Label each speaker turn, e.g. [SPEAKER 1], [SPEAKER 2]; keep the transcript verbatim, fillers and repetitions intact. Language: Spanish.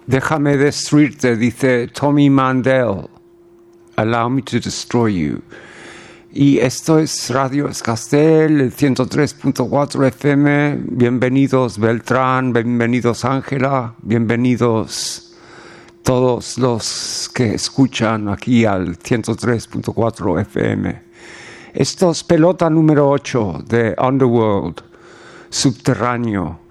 [SPEAKER 1] Déjame destruirte, dice Tommy Mandel. Allow me to destroy you. Y esto es Radio Escastel, el ciento tres punto cuatro F M. Bienvenidos Beltrán, bienvenidos Ángela, bienvenidos todos los que escuchan aquí al ciento tres punto cuatro F M. Esto es pelota número ocho de Underworld, Subterráneo.